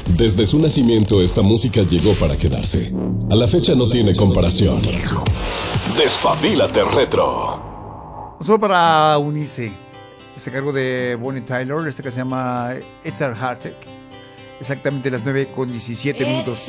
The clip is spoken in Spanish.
Desde su nacimiento, esta música llegó para quedarse. A la fecha no tiene comparación. Despabilate Retro. Un saludo para Unice. Está a cargo de Bonnie Tyler. Esta que se llama It's Our Heartache. Exactamente las 9:17 minutos.